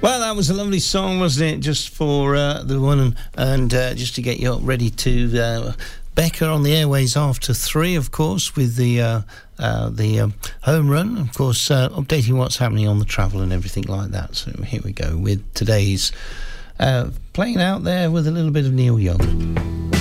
Well, that was a lovely song, wasn't it? Just for the one and just to get you up ready to Becca on the airways after 3, of course, with the home run, of course, updating what's happening on the travel and everything like that. So here we go with today's playing out there with a little bit of Neil Young.